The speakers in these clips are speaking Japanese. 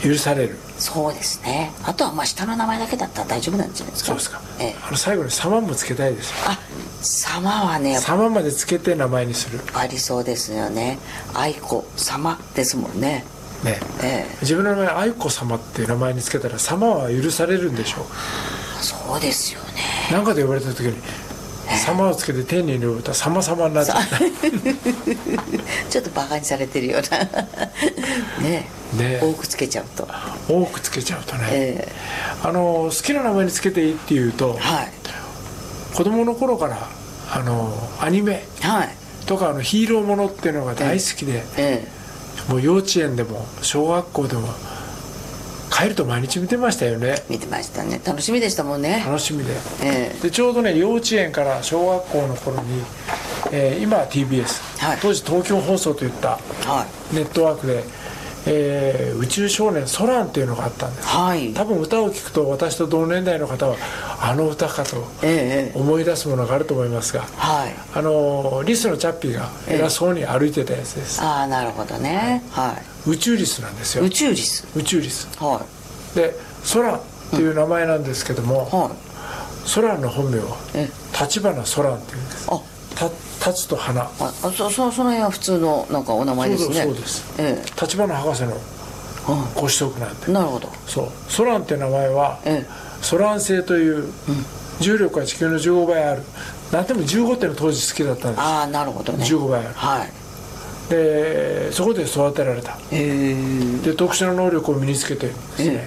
許される。 そうですね。あとはまあ下の名前だけだったら大丈夫なんじゃないですか。 そうですか。最後に様もつけたいですよ。 あ、様はね、 様までつけて名前にする。 ありそうですよね。愛子様ですもんね。 ね、自分の名前愛子様っていう名前につけたら様は許されるんでしょう。 そうですよね。 何かで呼ばれた時に様をつけて丁寧に呼ぶと様々になっちゃったちょっとバカにされてるようなねえ、多くつけちゃうと多くつけちゃうとね、好きな名前につけていいっていうと、子供の頃からアニメとかヒーローものっていうのが大好きで、もう幼稚園でも小学校でも帰ると毎日見てましたよね。 見てましたね。楽しみでしたもんね。 楽しみで、でちょうどね幼稚園から小学校の頃に、今は TBS、当時東京放送といったネットワークで、宇宙少年ソランっていうのがあったんです、多分歌を聴くと私と同年代の方はあの歌かと思い出すものがあると思いますが、リスのチャッピーが偉そうに歩いてたやつです。 ああ、なるほどね。 宇宙リスなんですよ。 宇宙リス。 でソランっていう名前なんですけども、ソランの本名は立花ソランっていうんです。立つと花。 その辺は普通のなんかお名前ですね。 そうです。立花博士のご子息なんで。 なるほど。 そうソランっていう名前はソラン星という重力が地球の15倍ある。何でも15っていうの当時好きだったんです。 ああ、なるほどね。 15倍ある。でそこで育てられた。で特殊な能力を身につけてですね、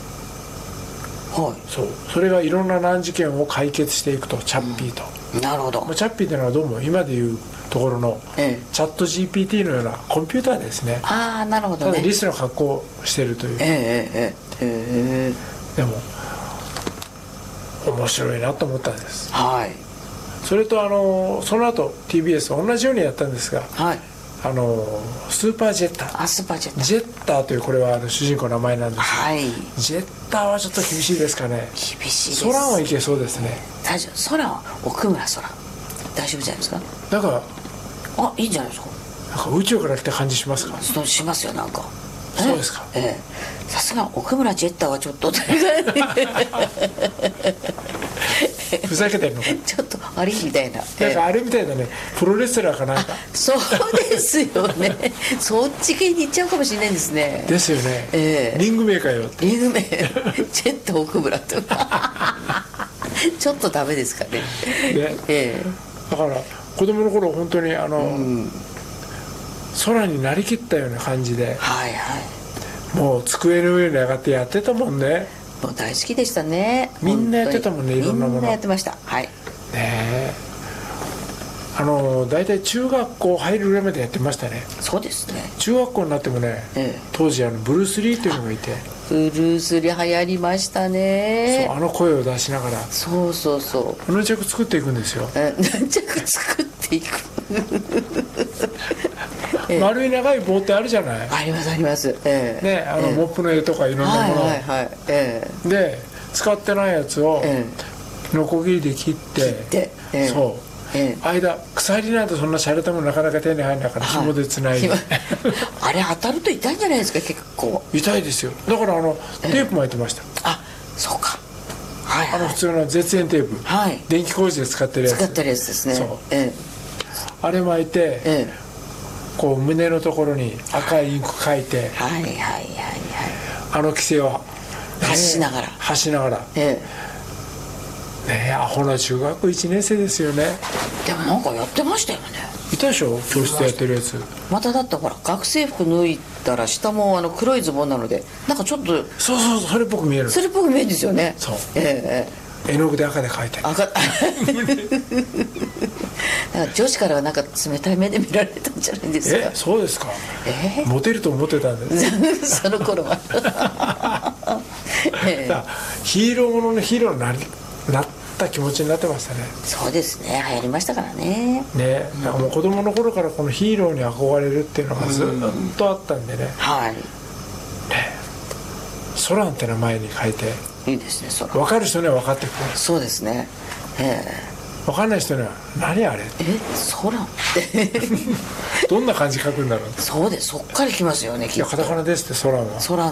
それがいろんな難事件を解決していくと、チャッピーと。 なるほど。 チャッピーというのはどうも今でいうところのチャット GPT のようなコンピューターですね。 ああ、なるほどね。 ただリスの格好をしているという。でも面白いなと思ったんです。それとその後 TBS 同じようにやったんですが、スーパージェッター。 スーパージェッター。 ジェッターというこれは主人公の名前なんですが、ジェッターはちょっと厳しいですかね。 厳しいです。 ソランはいけそうですね。 大丈夫。ソランは奥村ソラン。大丈夫じゃないですか。 だからいいんじゃないですか。 なんか宇宙から来た感じしますか。 そうしますよ、なんか。 そうですか。 さすが奥村ジェッターはちょっとふざけてるのか。 ちょっとあれみたいな。 なんかあれみたいだね。プロレスラーかなんか。 そうですよね。そっち系に行っちゃうかもしれないんですね。 ですよね。リングメーカーよ。 リングメーカー。ジェッター奥村と。ちょっとダメですかね。 だから子供の頃本当に空になりきったような感じで、もう机の上に上がってやってたもんね。 もう大好きでしたね。 みんなやってたもんね、いろんなもの。 みんなやってました。 大体中学校入るぐらいまでやってましたね。 そうですね。 中学校になってもね、当時ブルース・リーというのがいて。 ブルース・リー流行りましたね。 そう、声を出しながら。 そうそうそう。 ヌンチャク作っていくんですよ。 ヌンチャク作っていく。 丸い長い棒ってあるじゃない。 ありますあります。 ね、モップの絵とかいろんなもの。で使ってないやつをノコギリで切って、そう。間鎖なんてそんな洒落たものなかなか手に入らないから紐でつないで、 あれ当たると痛いんじゃないですか。結構痛いですよ。だからテープ巻いてました。 そうか。 普通の絶縁テープ、電気工事で使ってるやつですね。 あれ巻いて、こう胸のところに赤いインク書いて、規制を発しながらね、アホな中学1年生ですよね。 でもなんかやってましたよね。 いたでしょ、教室でやってるやつ。 まただってほら学生服脱いだら下も黒いズボンなのでなんかちょっとそうそれっぽく見える。 それっぽく見えるんですよね。 そう、絵の具で赤で描いてなんか女子からはなんか冷たい目で見られたんじゃないですか。 そうですか。モテると思ってたんですその頃はヒーローもののヒーローになった気持ちになってましたね。 そうですね、流行りましたからね。 だからもう子供の頃からこのヒーローに憧れるっていうのがずっとあったんでね。ソランって名前に変えていいですね。ソラン分かる人には分かってくれる。 そうですね。 分かんない人には何あれソランってどんな漢字書くんだろう。 そうです。そっから来ますよね。 いやカタカナですってソランは。 ソラン